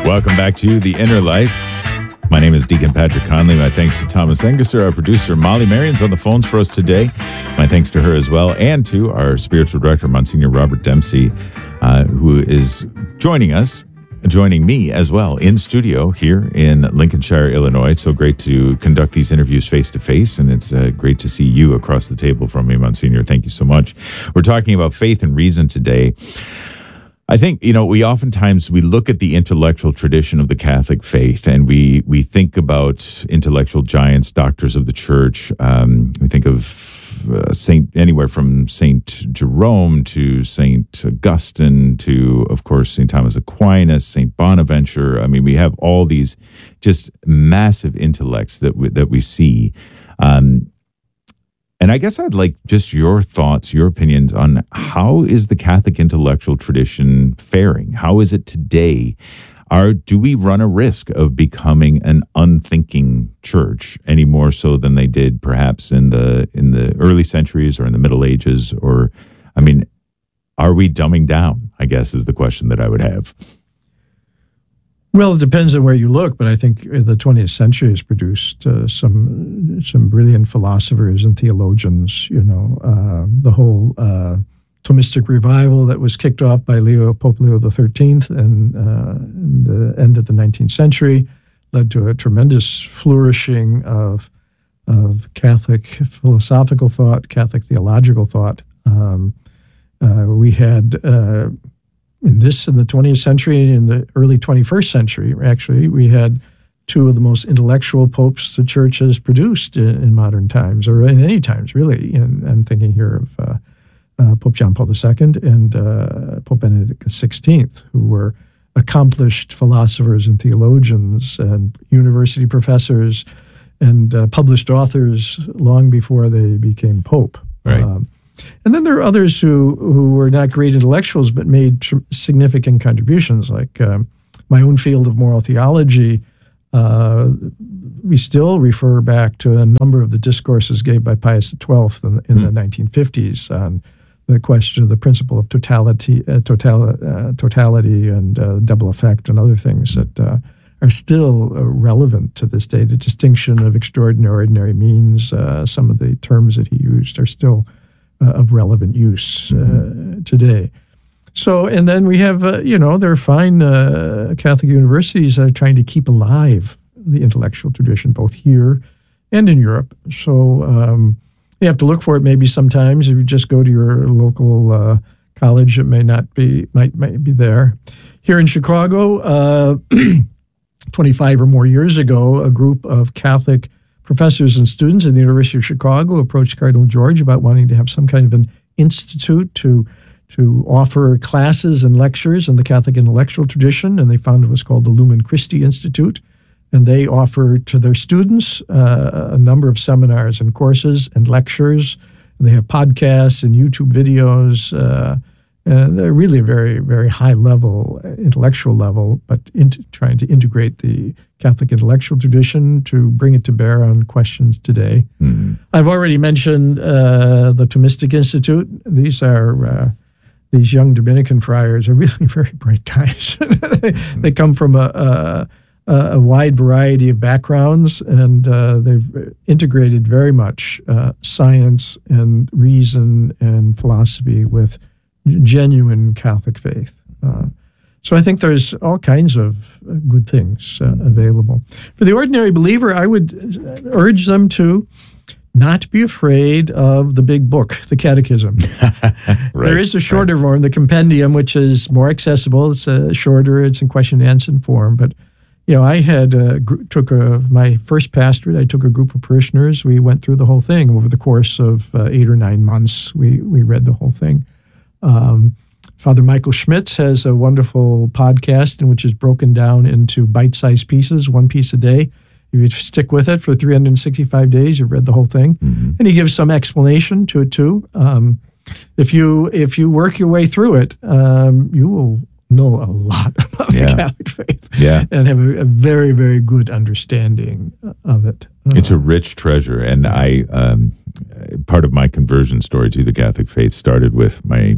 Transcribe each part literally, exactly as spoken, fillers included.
Welcome back to The Inner Life. My name is Deacon Patrick Conley. My thanks to Thomas Engesser, our producer. Molly Marion's on the phones for us today. My thanks to her as well, and to our spiritual director, Monsignor Robert Dempsey, uh, who is joining us, joining me as well in studio here in Lincolnshire, Illinois. It's so great to conduct these interviews face-to-face, and it's uh, great to see you across the table from me, Monsignor. Thank you so much. We're talking about faith and reason today. I think, you know, we oftentimes, we look at the intellectual tradition of the Catholic faith, and we we think about intellectual giants, doctors of the church. Um, we think of uh, Saint anywhere from Saint Jerome to Saint Augustine to, of course, Saint Thomas Aquinas, Saint Bonaventure. I mean, we have all these just massive intellects that we, that we see. Um, And I guess I'd like just your thoughts, your opinions on how is the Catholic intellectual tradition faring? How is it today? Are, do we run a risk of becoming an unthinking church any more so than they did perhaps in the in the early centuries or in the Middle Ages? Or, I mean, are we dumbing down, I guess, is the question that I would have. Well, it depends on where you look, but I think the twentieth century has produced uh, some some brilliant philosophers and theologians. You know, uh, the whole uh, Thomistic revival that was kicked off by Leo Pope Leo the thirteenth and uh, in the end of the nineteenth century led to a tremendous flourishing of of Catholic philosophical thought, Catholic theological thought. Um, uh, we had. Uh, In this, in the twentieth century, in the early twenty-first century, actually, we had two of the most intellectual popes the church has produced in, in modern times, or in any times, really. And I'm thinking here of uh, uh, Pope John Paul the Second and uh, Pope Benedict the sixteenth, who were accomplished philosophers and theologians and university professors and uh, published authors long before they became pope. Right. Um, And then there are others who, who were not great intellectuals but made tr- significant contributions, like um, my own field of moral theology. Uh, we still refer back to a number of the discourses gave by Pius the twelfth in, in mm. the nineteen fifties on the question of the principle of totality, uh, total, uh, totality and uh, double effect and other things that uh, are still uh, relevant to this day. The distinction of extraordinary, ordinary means, uh, some of the terms that he used are still Uh, of relevant use uh, mm-hmm. today. So, and then we have, uh, you know, there are fine uh, Catholic universities that are trying to keep alive the intellectual tradition, both here and in Europe. So um, you have to look for it maybe sometimes. If you just go to your local uh, college, it may not be, might, might be there. Here in Chicago, uh, twenty-five or more years ago, a group of Catholic professors and students at the University of Chicago approached Cardinal George about wanting to have some kind of an institute to to offer classes and lectures in the Catholic intellectual tradition, and they found it was called the Lumen Christi Institute. And they offer to their students uh, a number of seminars and courses and lectures. And they have podcasts and YouTube videos. Uh, and they're really a very, very high level, intellectual level, but into, trying to integrate the Catholic intellectual tradition to bring it to bear on questions today. Mm-hmm. I've already mentioned uh, the Thomistic Institute. These are uh, these young Dominican friars are really very bright guys. they, mm-hmm. they come from a, a, a wide variety of backgrounds, and uh, they've integrated very much uh, science and reason and philosophy with genuine Catholic faith. Uh, so I think there's all kinds of good things uh, available. For the ordinary believer, I would urge them to not be afraid of the big book, the Catechism. right, there is a shorter right. form, the Compendium, which is more accessible. It's uh, shorter. It's in question and answer form. But, you know, I had uh, gr- took a, my first pastorate, I took a group of parishioners. We went through the whole thing over the course of uh, eight or nine months. We, we read the whole thing. Um, Father Michael Schmitz has a wonderful podcast in which is broken down into bite-sized pieces, one piece a day. If you stick with it for three hundred sixty-five days, you've read the whole thing. Mm-hmm. And he gives some explanation to it too. Um, if you if you work your way through it, um, you will know a lot about yeah. the Catholic faith yeah. and have a, a very, very good understanding of it. Uh, it's a rich treasure. And I, um, part of my conversion story to the Catholic faith started with my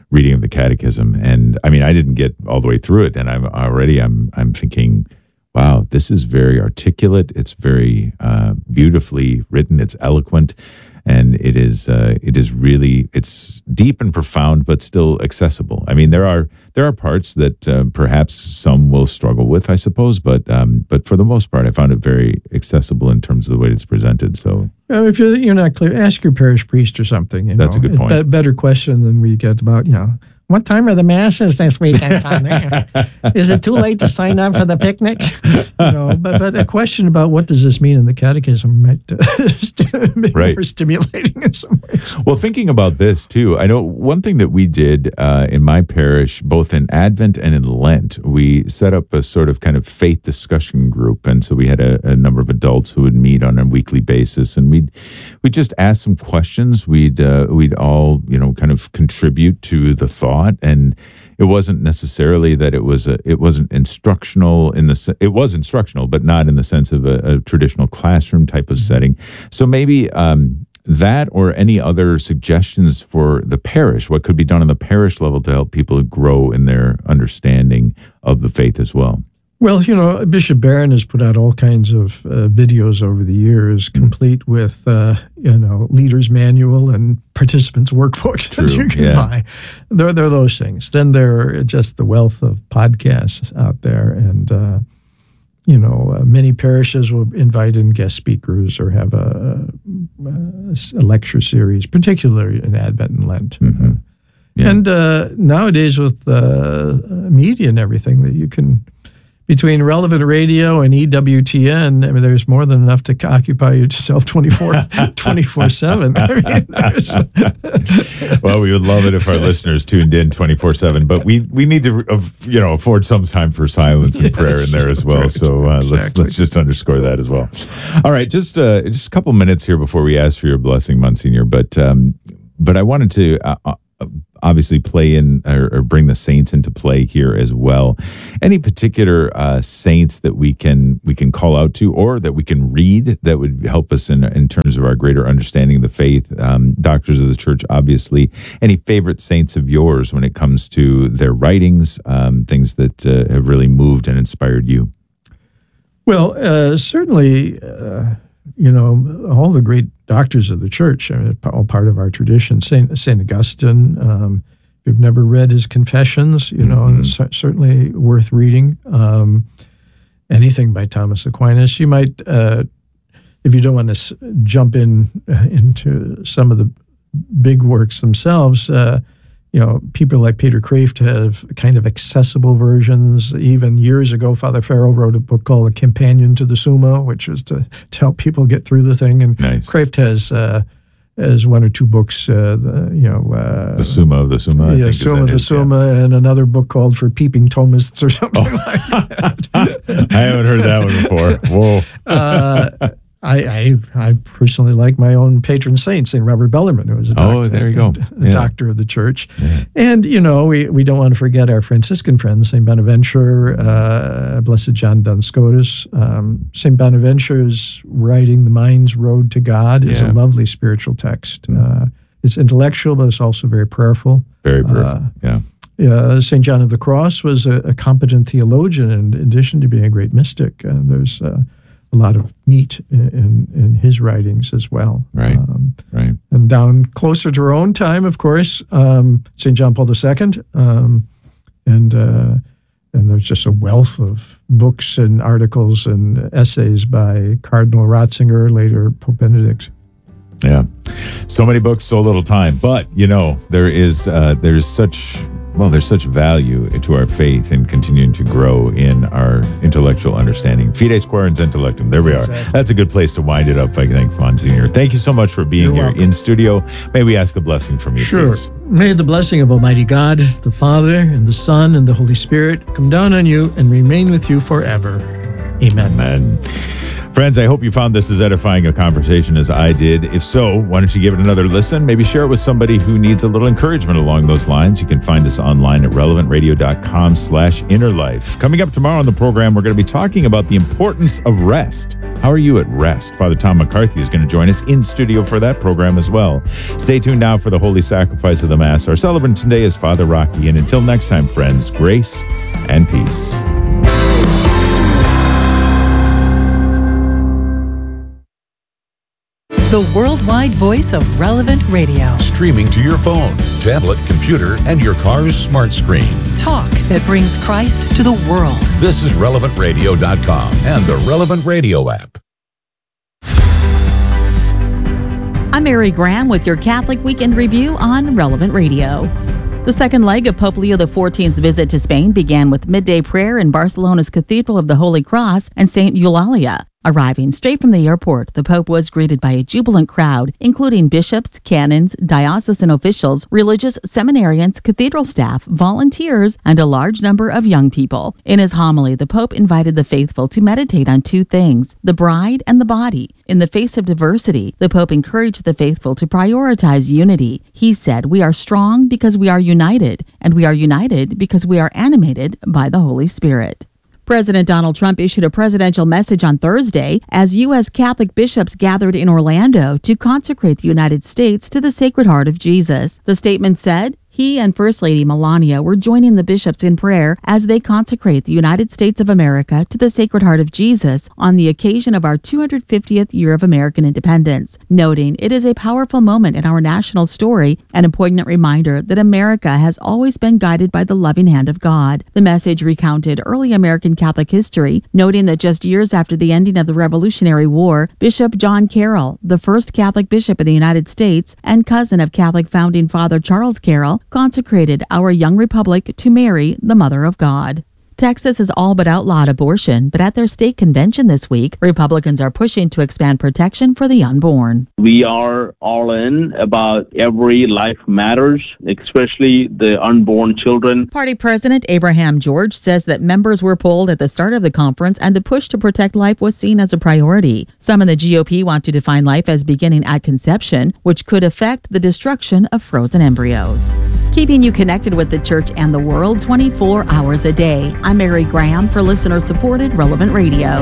reading of the Catechism. And I mean, I didn't get all the way through it, and I'm already I'm I'm thinking, wow, this is very articulate. It's very uh, beautifully written. It's eloquent, and it is uh, it is really it's deep and profound, but still accessible. I mean, there are there are parts that uh, perhaps some will struggle with, I suppose, but um, but for the most part, I found it very accessible in terms of the way it's presented. So, uh, if you're you're not clear, ask your parish priest or something. You know? That's a good point. Be- better question than we get about you know. What time are the masses this weekend, Father? Is it too late to sign up for the picnic? You know, but, but a question about what does this mean in the Catechism might uh, be right. more stimulating in some ways. Well, thinking about this too, I know one thing that we did uh, in my parish, both in Advent and in Lent, we set up a sort of kind of faith discussion group, and so we had a, a number of adults who would meet on a weekly basis, and we'd we just ask some questions. We'd uh, we'd all you know kind of contribute to the thought. And it wasn't necessarily that it was a, it wasn't instructional in the it was instructional, but not in the sense of a, a traditional classroom type of setting. So maybe um, that or any other suggestions for the parish, what could be done on the parish level to help people grow in their understanding of the faith as well. Well, you know, Bishop Barron has put out all kinds of uh, videos over the years, complete with, uh, you know, leader's manual and participants' workbook True, that you can yeah. buy. There, there are those things. Then there are just the wealth of podcasts out there. And, uh, you know, uh, many parishes will invite in guest speakers or have a, a, a lecture series, particularly in Advent and Lent. Mm-hmm. Yeah. And uh, nowadays with uh, media and everything that you can... Between Relevant Radio and E W T N, I mean, there's more than enough to occupy yourself twenty-four seven. I mean, there's... Well, we would love it if our listeners tuned in twenty-four seven, but we, we need to, uh, you know, afford some time for silence and Yes, prayer in there as well. right, So uh, let's exactly. let's just underscore that as well. All right, just uh, just a couple minutes here before we ask for your blessing, Monsignor. But um, but I wanted to. Uh, uh, obviously play in or, or bring the saints into play here as well. Any particular uh, saints that we can we can call out to or that we can read that would help us in in terms of our greater understanding of the faith? Um, doctors of the Church, obviously. Any favorite saints of yours when it comes to their writings, um, things that uh, have really moved and inspired you? Well, uh, certainly, uh, you know, all the great doctors of the Church, I mean, all part of our tradition. Saint Saint Augustine, um, if you've never read his Confessions, you know, Mm-hmm. it's certainly worth reading. Um, anything by Thomas Aquinas. You might, uh, if you don't want to s- jump in uh, into some of the big works themselves, uh, you know, people like Peter Kreeft have kind of accessible versions. Even years ago, Father Farrell wrote a book called A Companion to the Summa, which was to, to help people get through the thing. And Nice. Kreeft has uh, has one or two books, uh, the, you know. Uh, The Summa of the Summa. I yeah, think, is Summa that the it? Summa, and another book called For Peeping Thomists or something Oh. like that. I haven't heard that one before. Whoa. uh, I, I I personally like my own patron saint, Saint Robert Bellarmine, who was a doc- Oh, there you go. the Yeah. doctor of the Church. Yeah. And, you know, we, we don't want to forget our Franciscan friends, Saint Bonaventure, uh, Blessed John Duns Scotus. Um, Saint Bonaventure's writing, The Mind's Road to God, is Yeah. a lovely spiritual text. Uh, it's intellectual, but it's also very prayerful. Very prayerful. Uh, yeah. Uh, Saint John of the Cross was a, a competent theologian, and in addition to being a great mystic. Uh, there's uh, a lot of meat in, in, in his writings as well. Right. Um, Right. and down closer to our own time, of course, um, Saint John Paul the Second, um, and uh, and there's just a wealth of books and articles and essays by Cardinal Ratzinger, later Pope Benedict. Yeah. So many books, so little time. But, you know, there is uh, there's such well, there's such value to our faith in continuing to grow in our intellectual understanding. Fides Quaerens Intellectum. There we are. Exactly. That's a good place to wind it up, I think, Monsignor. Thank you so much for being You're here welcome. in studio. May we ask a blessing from you, Sure. please? May the blessing of Almighty God, the Father, and the Son, and the Holy Spirit come down on you and remain with you forever. Amen. Amen. Friends, I hope you found this as edifying a conversation as I did. If so, why don't you give it another listen? Maybe share it with somebody who needs a little encouragement along those lines. You can find us online at relevant radio dot com slash inner life. Coming up tomorrow on the program, we're going to be talking about the importance of rest. How are you at rest? Father Tom McCarthy is going to join us in studio for that program as well. Stay tuned now for the Holy Sacrifice of the Mass. Our celebrant today is Father Rocky. And until next time, friends, grace and peace. The worldwide voice of Relevant Radio. Streaming to your phone, tablet, computer, and your car's smart screen. Talk that brings Christ to the world. This is relevant radio dot com and the Relevant Radio app. I'm Mary Graham with your Catholic Weekend Review on Relevant Radio. The second leg of Pope Leo the fourteenth's visit to Spain began with midday prayer in Barcelona's Cathedral of the Holy Cross and Saint Eulalia. Arriving straight from the airport, the Pope was greeted by a jubilant crowd, including bishops, canons, diocesan officials, religious seminarians, cathedral staff, volunteers, and a large number of young people. In his homily, the Pope invited the faithful to meditate on two things, the bride and the body. In the face of diversity, the Pope encouraged the faithful to prioritize unity. He said, "We are strong because we are united, and we are united because we are animated by the Holy Spirit." President Donald Trump issued a presidential message on Thursday as U S Catholic bishops gathered in Orlando to consecrate the United States to the Sacred Heart of Jesus. The statement said, he and First Lady Melania were joining the bishops in prayer as they consecrate the United States of America to the Sacred Heart of Jesus on the occasion of our two hundred fiftieth year of American independence, noting it is a powerful moment in our national story and a poignant reminder that America has always been guided by the loving hand of God. The message recounted early American Catholic history, noting that just years after the ending of the Revolutionary War, Bishop John Carroll, the first Catholic bishop in the United States and cousin of Catholic founding father Charles Carroll, consecrated our young republic to Mary, the Mother of God. Texas has all but outlawed abortion, but at their state convention this week, Republicans are pushing to expand protection for the unborn. We are all in about every life matters, especially the unborn children. Party President Abraham George says that members were polled at the start of the conference and the push to protect life was seen as a priority. Some in the G O P want to define life as beginning at conception, which could affect the destruction of frozen embryos. Keeping you connected with the church and the world twenty-four hours a day. I'm Mary Graham for listener-supported Relevant Radio.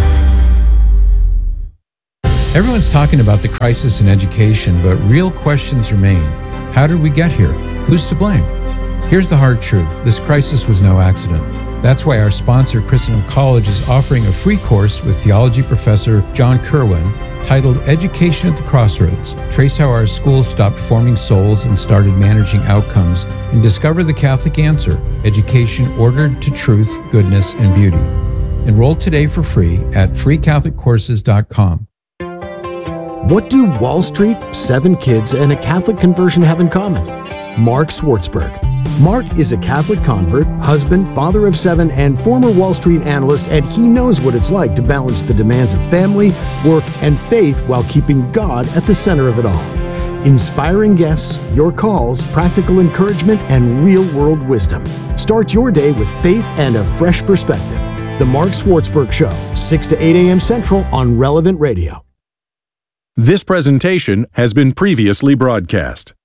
Everyone's talking about the crisis in education, but real questions remain. How did we get here? Who's to blame? Here's the hard truth. This crisis was no accident. That's why our sponsor, Christendom College, is offering a free course with theology professor John Kerwin titled Education at the Crossroads. Trace how our schools stopped forming souls and started managing outcomes, and discover the Catholic answer, education ordered to truth, goodness, and beauty. Enroll today for free at free catholic courses dot com. What do Wall Street, seven kids, and a Catholic conversion have in common? Mark Swartzberg. Mark is a Catholic convert, husband, father of seven, and former Wall Street analyst, and he knows what it's like to balance the demands of family, work, and faith while keeping God at the center of it all. Inspiring guests, your calls, practical encouragement, and real-world wisdom. Start your day with faith and a fresh perspective. The Mark Swartzberg Show, six to eight a.m. Central on Relevant Radio. This presentation has been previously broadcast.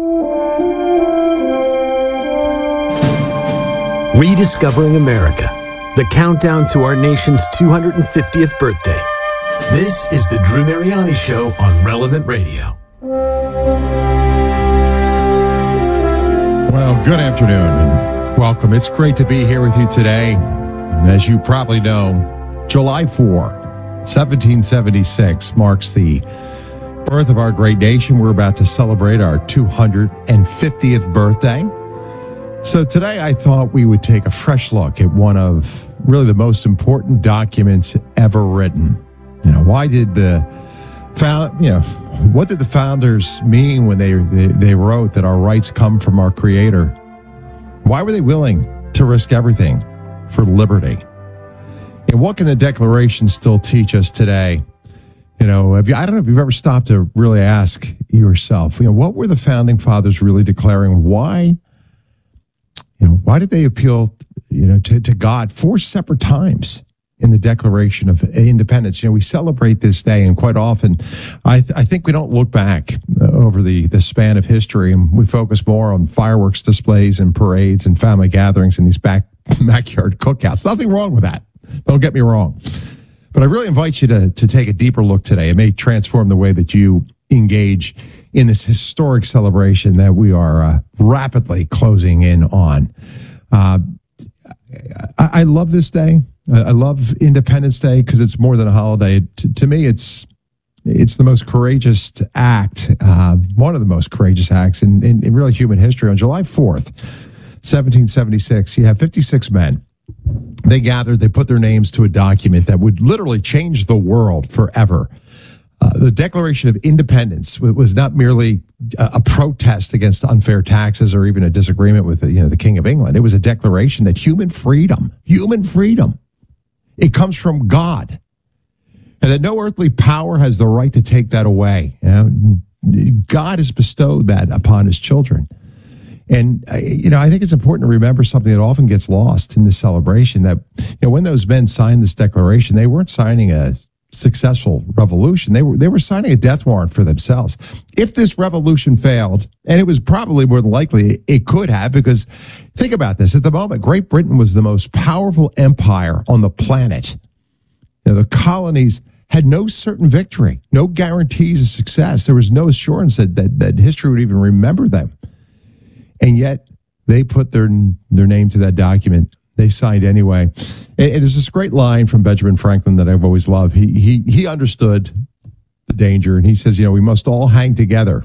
Rediscovering America, the countdown to our nation's two hundred fiftieth birthday. This is the Drew Mariani Show on Relevant Radio. Well, good afternoon and welcome. It's great to be here with you today. And as you probably know, July fourth, seventeen seventy-six marks the birth of our great nation. We're about to celebrate our two hundred fiftieth birthday. So today I thought we would take a fresh look at one of really the most important documents ever written. You know, why did the found, you know, what did the founders mean when they, they, they wrote that our rights come from our Creator? Why were they willing to risk everything for liberty? And what can the Declaration still teach us today? You know, have you, I don't know if you've ever stopped to really ask yourself, you know, what were the founding fathers really declaring? Why? You know, why did they appeal, you know, to, to God four separate times in the Declaration of Independence? You know, we celebrate this day, and quite often, I, th- I think we don't look back uh, over the, the span of history, and we focus more on fireworks displays and parades and family gatherings and these back backyard cookouts. Nothing wrong with that. Don't get me wrong. But I really invite you to, to take a deeper look today. It may transform the way that you engage in this historic celebration that we are uh, rapidly closing in on. Uh, I, I love this day. I love Independence Day because it's more than a holiday. T- to me, it's it's the most courageous act, uh, one of the most courageous acts in, in, in really human history. On July fourth, seventeen seventy-six, you have fifty-six men. They gathered, they put their names to a document that would literally change the world forever. Uh, the Declaration of Independence was not merely a, a protest against unfair taxes or even a disagreement with the, you know, the King of England. It was a declaration that human freedom, human freedom, it comes from God, and that no earthly power has the right to take that away. You know, God has bestowed that upon his children. And, uh, you know, I think it's important to remember something that often gets lost in this celebration, that, you know, when those men signed this declaration, they weren't signing a successful revolution. They were they were signing a death warrant for themselves. If this revolution failed, and it was probably more than likely it could have, because think about this, at the moment, Great Britain was the most powerful empire on the planet. You know, the colonies had no certain victory, no guarantees of success. There was no assurance that, that, that history would even remember them. And yet they put their their name to that document. They signed anyway. And, and there's this great line from Benjamin Franklin that I've always loved. He he he understood the danger, and he says, you know, we must all hang together,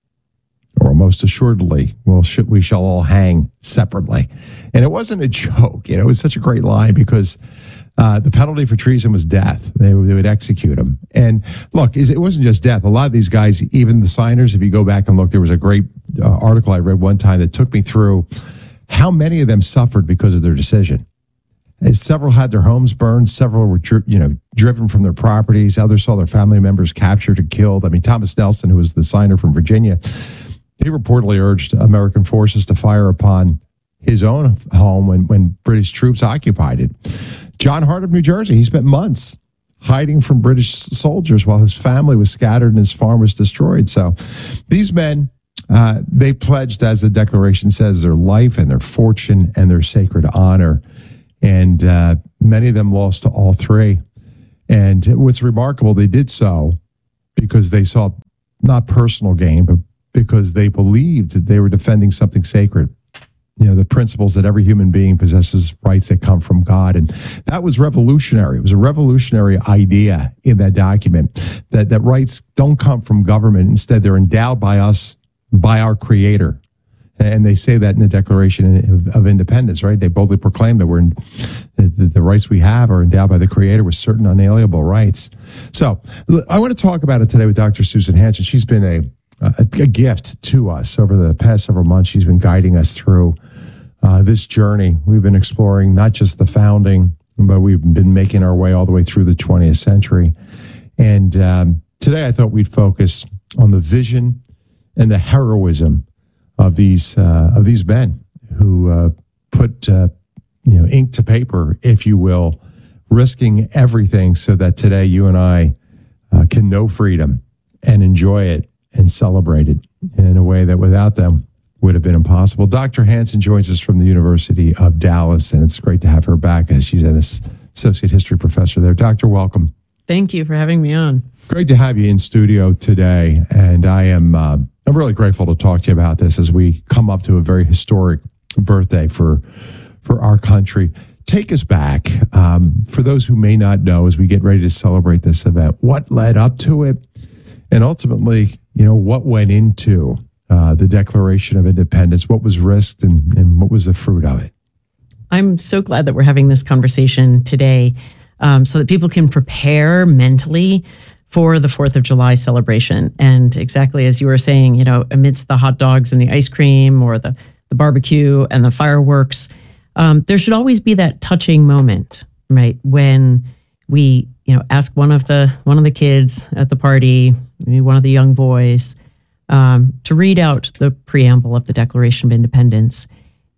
or most assuredly, we'll sh- we shall all hang separately. And it wasn't a joke. You know, it was such a great line because uh, the penalty for treason was death. They, they would execute him. And look, it wasn't just death. A lot of these guys, even the signers, if you go back and look, there was a great uh, article I read one time that took me through how many of them suffered because of their decision. And several had their homes burned. Several were, you know, driven from their properties. Others saw their family members captured and killed. I mean, Thomas Nelson, who was the signer from Virginia, he reportedly urged American forces to fire upon his own home when, when British troops occupied it. John Hart of New Jersey, he spent months hiding from British soldiers while his family was scattered and his farm was destroyed. So these men, Uh, they pledged, as the Declaration says, their life and their fortune and their sacred honor. And uh, many of them lost to all three. And what's remarkable, they did so because they saw not personal gain, but because they believed that they were defending something sacred. You know, the principles that every human being possesses rights that come from God. And that was revolutionary. It was a revolutionary idea in that document, that, that rights don't come from government. Instead, they're endowed by us, by our Creator. And they say that in the Declaration of, of Independence, right? They boldly proclaim that we're in, the, the rights we have are endowed by the Creator with certain unalienable rights. So I want to talk about it today with Doctor Susan Hansen. She's been a, a, a gift to us over the past several months. She's been guiding us through uh, this journey. We've been exploring not just the founding, but we've been making our way all the way through the twentieth century. And um, today I thought we'd focus on the vision and the heroism of these uh, of these men who uh, put uh, you know ink to paper, if you will, risking everything so that today you and I uh, can know freedom and enjoy it and celebrate it in a way that without them would have been impossible. Doctor Hansen joins us from the University of Dallas, and it's great to have her back as she's an associate history professor there. Doctor, welcome. Thank you for having me on. Great to have you in studio today, and I am uh, I'm really grateful to talk to you about this as we come up to a very historic birthday for for our country. Take us back, um, for those who may not know, as we get ready to celebrate this event, what led up to it, and ultimately, you know, what went into uh, the Declaration of Independence, what was risked, and, and what was the fruit of it. I'm so glad that we're having this conversation today, um, so that people can prepare mentally for the fourth of July celebration. And exactly as you were saying, you know, amidst the hot dogs and the ice cream or the, the barbecue and the fireworks, um, there should always be that touching moment, right? When we, you know, ask one of the one of the kids at the party, maybe one of the young boys, um, to read out the preamble of the Declaration of Independence.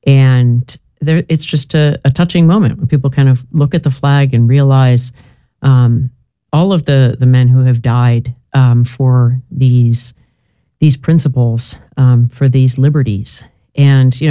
And there, it's just a, a touching moment when people kind of look at the flag and realize um, all of the the men who have died um, for these these principles, um, for these liberties. And, you know,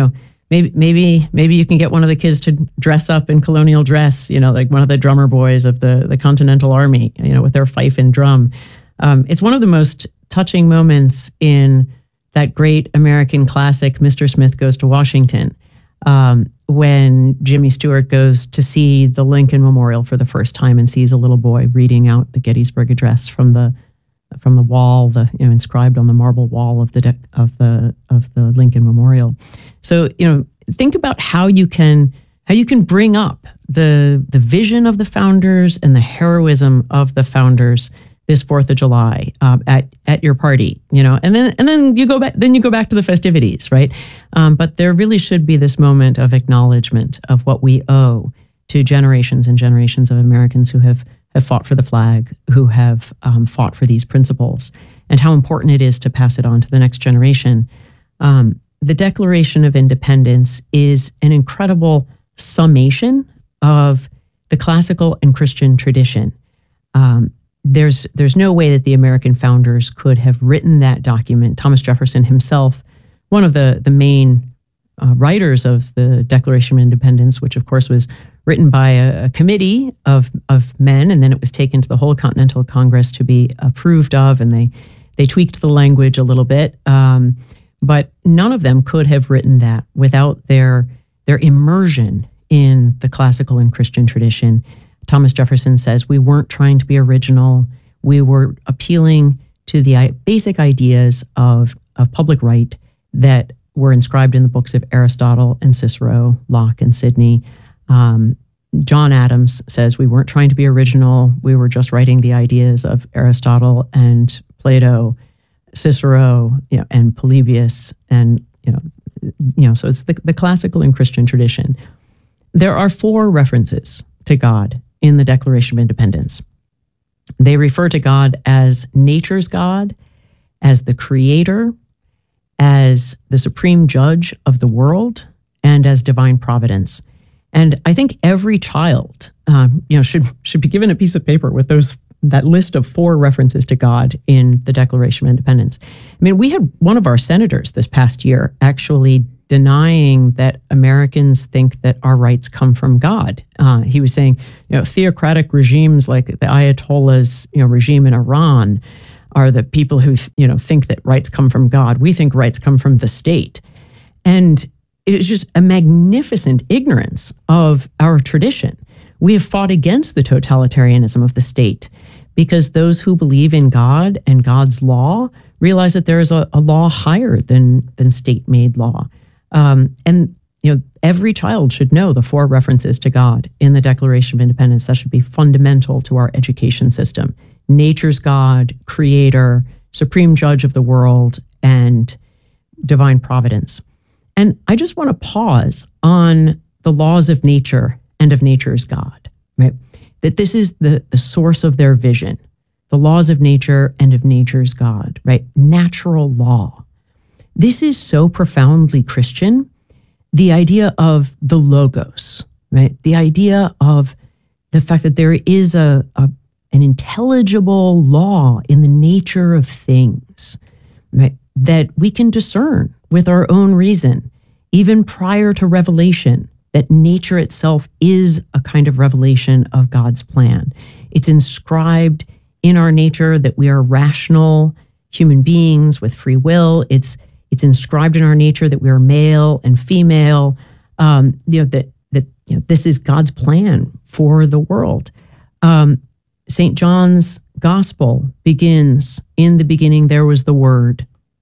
maybe maybe maybe you can get one of the kids to dress up in colonial dress, you know, like one of the drummer boys of the the Continental Army, you know, with their fife and drum. Um, it's one of the most touching moments in that great American classic, Mister Smith Goes to Washington, um, when Jimmy Stewart goes to see the Lincoln Memorial for the first time and sees a little boy reading out the Gettysburg Address from the from the wall, the you know inscribed on the marble wall of the de- of the of the Lincoln Memorial. So you know, think about how you can how you can bring up the the vision of the founders and the heroism of the founders this Fourth of July um, at at your party, you know, and then and then you go back then you go back to the festivities, right? Um, but there really should be this moment of acknowledgement of what we owe to generations and generations of Americans who have have fought for the flag, who have um, fought for these principles, and how important it is to pass it on to the next generation. Um, the Declaration of Independence is an incredible summation of the classical and Christian tradition. Um, There's there's no way that the American founders could have written that document. Thomas Jefferson himself, one of the, the main uh, writers of the Declaration of Independence, which of course was written by a, a committee of of men, and then it was taken to the whole Continental Congress to be approved of, and they they tweaked the language a little bit. Um, but none of them could have written that without their their immersion in the classical and Christian tradition. Thomas Jefferson says we weren't trying to be original. We were appealing to the basic ideas of, of public right that were inscribed in the books of Aristotle and Cicero, Locke and Sidney. Um, John Adams says we weren't trying to be original. We were just writing the ideas of Aristotle and Plato, Cicero, you know, and Polybius, and you know, you know. So it's the, the classical and Christian tradition. There are four references to God in the Declaration of Independence. They refer to God as nature's God, as the creator, as the supreme judge of the world, and as divine providence. And I think every child, um, you know, should should be given a piece of paper with those that list of four references to God in the Declaration of Independence. I mean, we had one of our senators this past year actually denying that Americans think that our rights come from God. Uh, he was saying, you know, theocratic regimes like the Ayatollah's, you know, regime in Iran are the people who, you know, think that rights come from God. We think rights come from the state. And it is just a magnificent ignorance of our tradition. We have fought against the totalitarianism of the state because those who believe in God and God's law realize that there is a, a law higher than, than state-made law. Um, and you know, every child should know the four references to God in the Declaration of Independence. That should be fundamental to our education system. Nature's God, creator, supreme judge of the world, and divine providence. And I just want to pause on the laws of nature and of nature's God, right? That this is the, the source of their vision, the laws of nature and of nature's God, right? Natural law. This is so profoundly Christian, the idea of the logos, right? The idea of the fact that there is a, a an intelligible law in the nature of things, right? That we can discern with our own reason, even prior to revelation, that nature itself is a kind of revelation of God's plan. It's inscribed in our nature that we are rational human beings with free will. It's It's inscribed in our nature that we are male and female. Um, you know that that you know, this is God's plan for the world. Um, Saint John's Gospel begins, "In the beginning there was the Word,"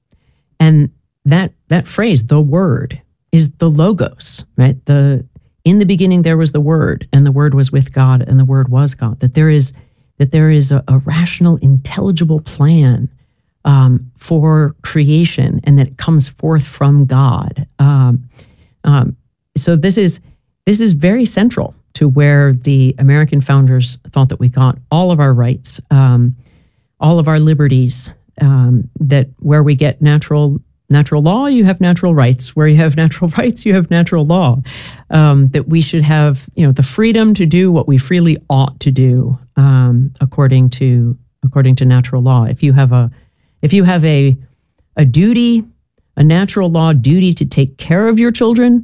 and that that phrase, "the Word," is the logos, right? The in the beginning there was the Word, and the Word was with God, and the Word was God. That there is that there is a, a rational, intelligible plan Um, for creation, and that it comes forth from God. Um, um, so this is this is very central to where the American founders thought that we got all of our rights, um, all of our liberties. Um, that where we get natural natural law, you have natural rights. Where you have natural rights, you have natural law. Um, that we should have, you know, the freedom to do what we freely ought to do, um, according to according to natural law. If you have a If you have a, a duty, a natural law duty to take care of your children,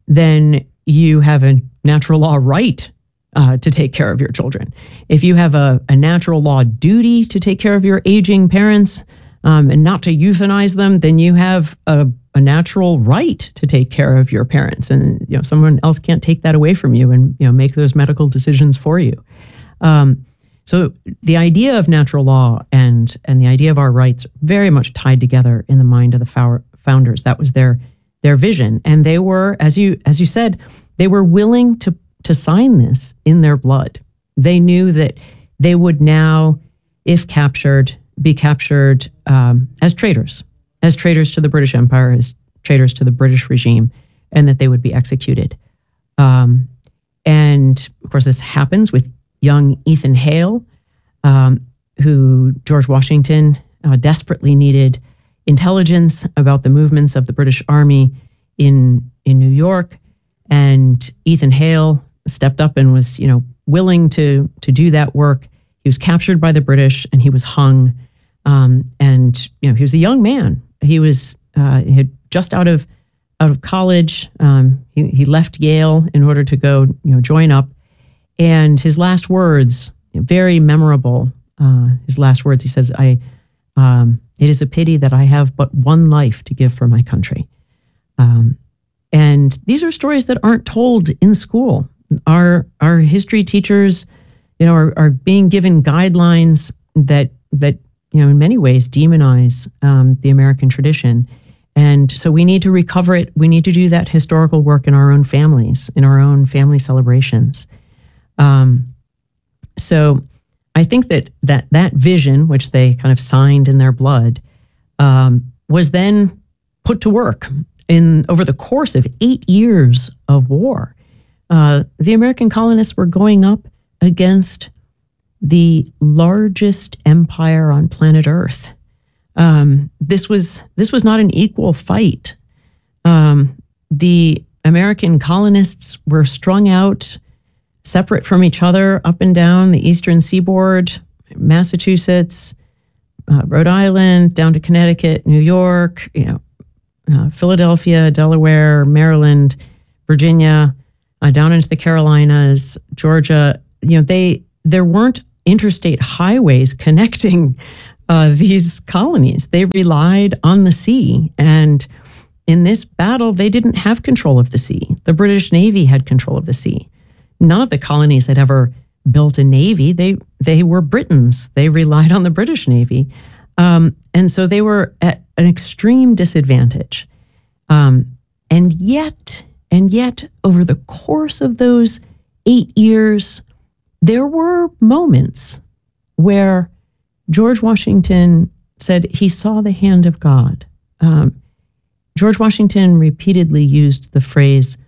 then you have a natural law right uh, to take care of your children. If you have a, a natural law duty to take care of your aging parents um, and not to euthanize them, then you have a, a natural right to take care of your parents, and you know someone else can't take that away from you and you know make those medical decisions for you. Um, so the idea of natural law and and the idea of our rights very much tied together in the mind of the fou- founders. That was their their vision, and they were, as you as you said, they were willing to to sign this in their blood. They knew that they would now, if captured, be captured um, as traitors, as traitors to the British Empire, as traitors to the British regime, and that they would be executed. Um, and of course, this happens with young Ethan Hale, um, who George Washington uh, desperately needed intelligence about the movements of the British Army in in New York, and Ethan Hale stepped up and was, you know, willing to to do that work. He was captured by the British and he was hung. Um, and you know, he was a young man. He was uh, he had just out of out of college. Um, he he left Yale in order to go, you know, join up. And his last words, very memorable. Uh, his last words, he says, "I." Um, It is a pity that I have but one life to give for my country. Um, and these are stories that aren't told in school. Our our history teachers, you know, are, are being given guidelines that that you know in many ways demonize um, the American tradition. And so we need to recover it. We need to do that historical work in our own families, in our own family celebrations. Um, so. I think that that that vision, which they kind of signed in their blood, um, was then put to work in over the course of eight years of war. Uh, the American colonists were going up against the largest empire on planet Earth. Um, this was this was not an equal fight. Um, the American colonists were strung out, separate from each other, up and down the eastern seaboard, Massachusetts, uh, Rhode Island, down to Connecticut, New York, you know, uh, Philadelphia, Delaware, Maryland, Virginia, uh, down into the Carolinas, Georgia. You know, they there weren't interstate highways connecting uh, these colonies. They relied on the sea, and in this battle, they didn't have control of the sea. The British Navy had control of the sea. None of the colonies had ever built a navy. They they were Britons. They relied on the British Navy. Um, and so they were at an extreme disadvantage. Um, and yet, and yet, over the course of those eight years, there were moments where George Washington said he saw the hand of God. Um, George Washington repeatedly used the phrase,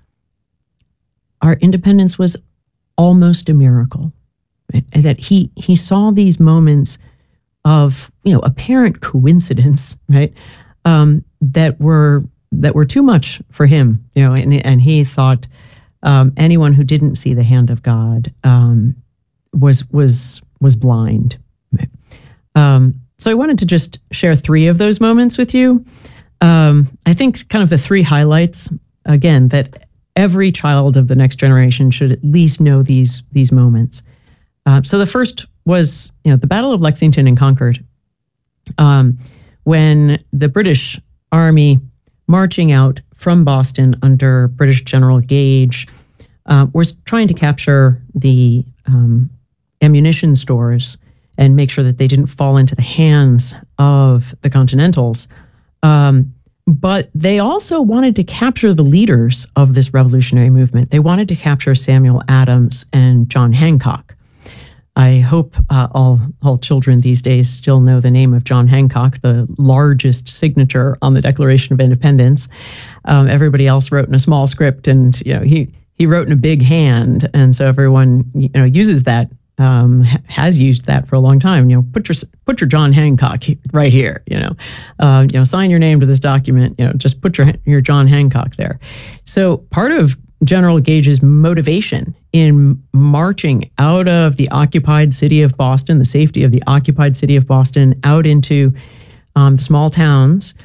our independence was almost a miracle, right? And that he he saw these moments of, you know, apparent coincidence, right? Um, that were that were too much for him, you know, and and he thought um, anyone who didn't see the hand of God um, was was was blind. Right? Um, so I wanted to just share three of those moments with you. Um, I think kind of the three highlights again that every child of the next generation should at least know these these moments. Uh, so the first was, you know, the Battle of Lexington and Concord, um, when the British Army marching out from Boston under British General Gage uh, was trying to capture the um, ammunition stores and make sure that they didn't fall into the hands of the Continentals. Um, But they also wanted to capture the leaders of this revolutionary movement. They wanted to capture Samuel Adams and John Hancock. I hope uh, all, all children these days still know the name of John Hancock, the largest signature on the Declaration of Independence. Um, everybody else wrote in a small script, and you know he he wrote in a big hand, and so everyone you know uses that. Um, has used that for a long time. You know, put your put your John Hancock right here. You know, uh, you know, sign your name to this document. You know, just put your your John Hancock there. So part of General Gage's motivation in marching out of the occupied city of Boston, the safety of the occupied city of Boston, out into um, the small towns,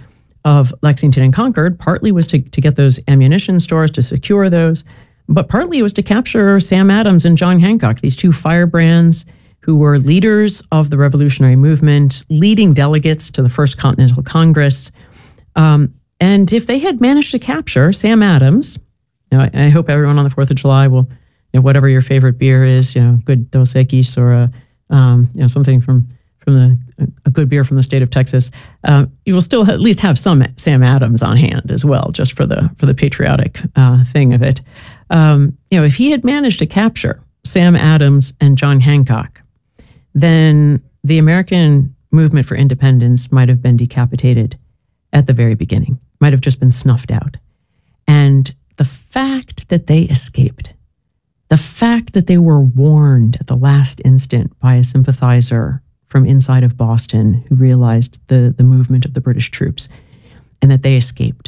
of Lexington and Concord partly was to, to get those ammunition stores, to secure those, but partly it was to capture Sam Adams and John Hancock, these two firebrands who were leaders of the revolutionary movement, leading delegates to the First Continental Congress. Um, and if they had managed to capture Sam Adams, you know, I, I hope everyone on the fourth of July will, you know, whatever your favorite beer is, you know, good Dos Equis or a, um, you know, something from from the a good beer from the state of Texas, uh, you will still at least have some Sam Adams on hand as well, just for the for the patriotic uh, thing of it. Um, you know, if he had managed to capture Sam Adams and John Hancock, then the American movement for independence might have been decapitated at the very beginning, might have just been snuffed out. And the fact that they escaped, the fact that they were warned at the last instant by a sympathizer from inside of Boston who realized the, the movement of the British troops and that they escaped,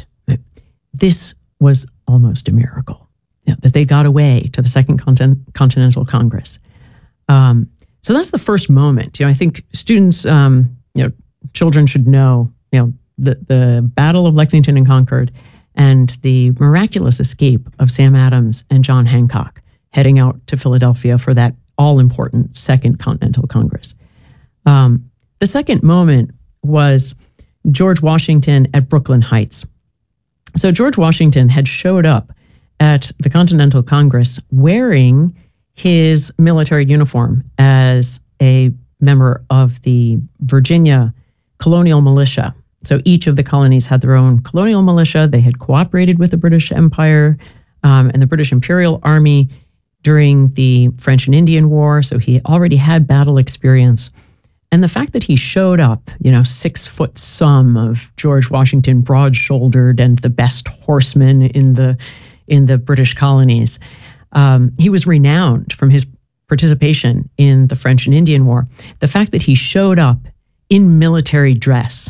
this was almost a miracle, you know, that they got away to the Second Contin- Continental Congress. Um, so that's the first moment. You know, I think students, um, you know, children should know, you know, the, the Battle of Lexington and Concord and the miraculous escape of Sam Adams and John Hancock heading out to Philadelphia for that all-important Second Continental Congress. Um, the second moment was George Washington at Brooklyn Heights. So George Washington had showed up at the Continental Congress wearing his military uniform as a member of the Virginia colonial militia. So each of the colonies had their own colonial militia. They had cooperated with the British Empire um, and the British Imperial Army during the French and Indian War. So he already had battle experience. And the fact that he showed up, you know, six foot some of George Washington, broad-shouldered and the best horseman in the in the British colonies, um, he was renowned from his participation in the French and Indian War. The fact that he showed up in military dress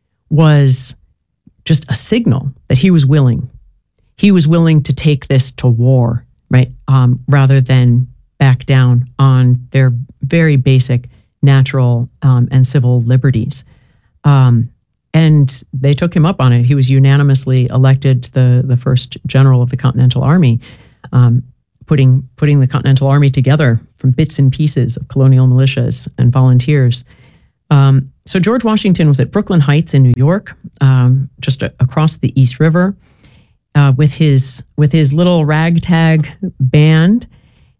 was just a signal that he was willing. He was willing to take this to war, right, um, rather than back down on their very basic natural um, and civil liberties. Um, and they took him up on it. He was unanimously elected the, the first general of the Continental Army, um, putting, putting the Continental Army together from bits and pieces of colonial militias and volunteers. Um, so George Washington was at Brooklyn Heights in New York, um, just a, across the East River, uh, with his with his little ragtag band.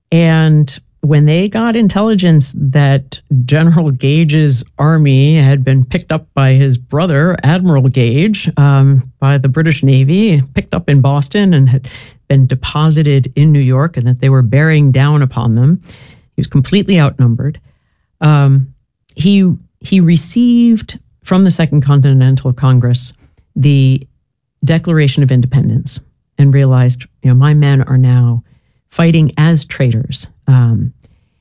And when they got intelligence that General Gage's army had been picked up by his brother, Admiral Gage, um, by the British Navy, picked up in Boston and had been deposited in New York, and that they were bearing down upon them, he was completely outnumbered. Um, he he received from the Second Continental Congress the Declaration of Independence and realized, you know, my men are now fighting as traitors. Um,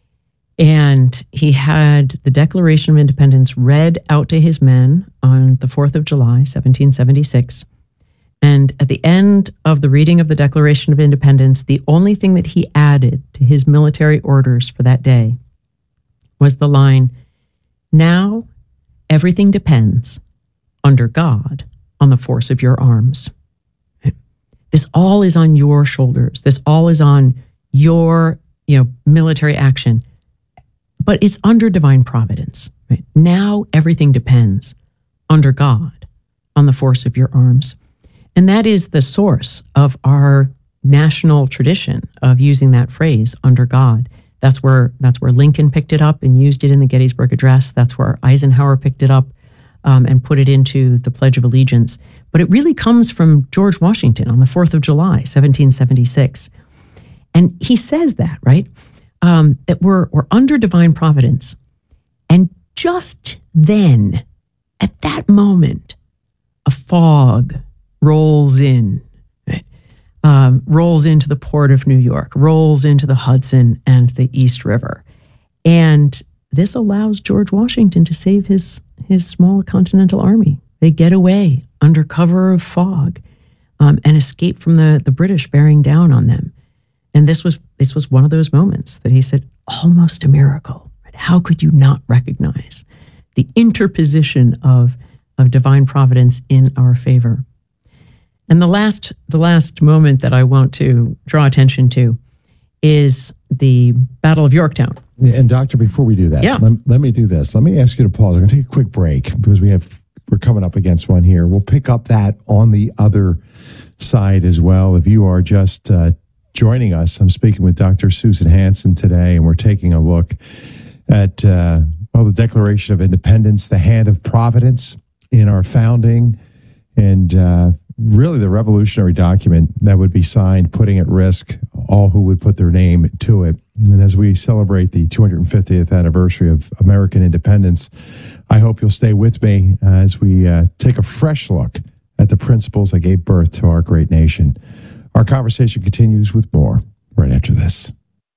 and he had the Declaration of Independence read out to his men on the fourth of July, seventeen seventy-six. And at the end of the reading of the Declaration of Independence, the only thing that he added to his military orders for that day was the line, "Now everything depends, under God, on the force of your arms." This all is on your shoulders. This all is on your, you know, military action. But it's under divine providence. Right? Now everything depends, under God, on the force of your arms. And that is the source of our national tradition of using that phrase, under God. That's where that's where Lincoln picked it up and used it in the Gettysburg Address. That's where Eisenhower picked it up um, and put it into the Pledge of Allegiance. But it really comes from George Washington on the fourth of July, seventeen seventy-six. And he says that, right? Um, that we're, we're under divine providence. And just then, at that moment, a fog rolls in, right? um, rolls into the port of New York, rolls into the Hudson and the East River. And this allows George Washington to save his, his small Continental Army. They get away under cover of fog um, and escape from the, the British bearing down on them. And this was this was one of those moments that he said, almost a miracle. Right? How could you not recognize the interposition of of divine providence in our favor. And the last, the last moment that I want to draw attention to is the Battle of Yorktown. And doctor, before we do that, yeah. let, let me do this. Let me ask you to pause. We're going to take a quick break because we have we're coming up against one here. We'll pick up that on the other side as well. If you are just uh, joining us, I'm speaking with Doctor Susan Hansen today, and we're taking a look at uh, well, the Declaration of Independence, the hand of providence in our founding, and uh, really the revolutionary document that would be signed, putting at risk all who would put their name to it. And as we celebrate the two hundred fiftieth anniversary of American independence, I hope you'll stay with me uh, as we uh, take a fresh look at the principles that gave birth to our great nation. Our conversation continues with more right after this.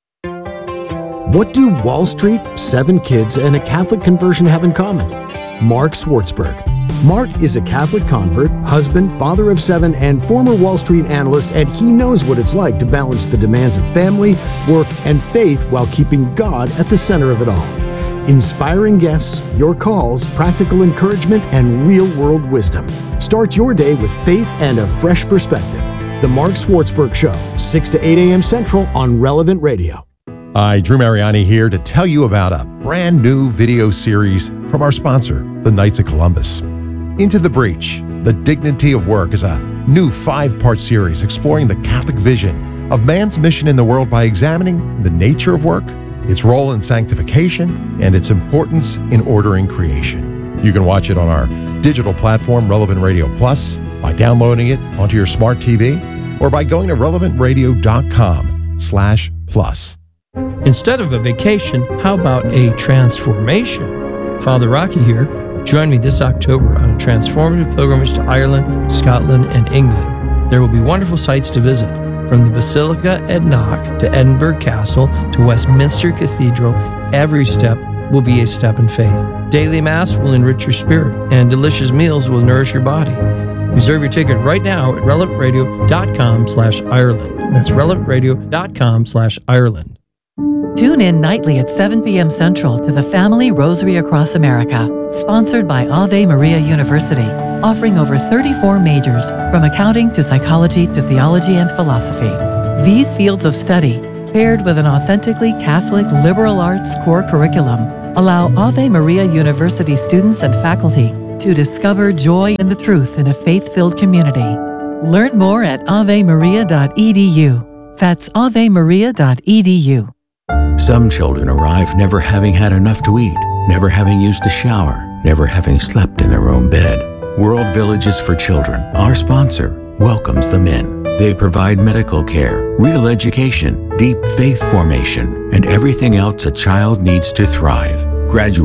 What do Wall Street, seven kids, and a Catholic conversion have in common? Mark Swartzberg. Mark is a Catholic convert, husband, father of seven, and former Wall Street analyst, and he knows what it's like to balance the demands of family, work, and faith while keeping God at the center of it all. Inspiring guests, your calls, practical encouragement, and real-world wisdom. Start your day with faith and a fresh perspective. The Mark Swartzberg Show, six to eight a.m. Central on Relevant Radio. Hi, Drew Mariani here to tell you about a brand new video series from our sponsor, the Knights of Columbus. Into the Breach, The Dignity of Work is a new five-part series exploring the Catholic vision of man's mission in the world by examining the nature of work, its role in sanctification, and its importance in ordering creation. You can watch it on our digital platform, Relevant Radio Plus, by downloading it onto your smart T V, or by going to relevant radio dot com slash plus. Instead of a vacation, how about a transformation? Father Rocky here. Join me this October on a transformative pilgrimage to Ireland, Scotland, and England. There will be wonderful sites to visit, from the Basilica at Knock to Edinburgh Castle to Westminster Cathedral. Every step will be a step in faith. Daily Mass will enrich your spirit, and delicious meals will nourish your body. Reserve your ticket right now at relevant radio dot com slash Ireland. That's relevant radio dot com slash Ireland. Tune in nightly at seven p.m. Central to the Family Rosary Across America, sponsored by Ave Maria University, offering over thirty-four majors, from accounting to psychology to theology and philosophy. These fields of study, paired with an authentically Catholic liberal arts core curriculum, allow Ave Maria University students and faculty to discover joy in the truth in a faith-filled community. Learn more at ave maria dot e d u. That's ave maria dot e d u. Some children arrive never having had enough to eat, never having used a shower, never having slept in their own bed. World Villages for Children, our sponsor, welcomes them in. They provide medical care, real education, deep faith formation, and everything else a child needs to thrive. Graduate